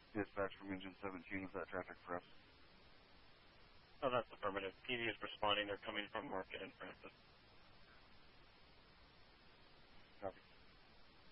Dispatch from Engine 17, is that traffic for us? Oh, that's affirmative. PD is responding. They're coming from Market and Francis.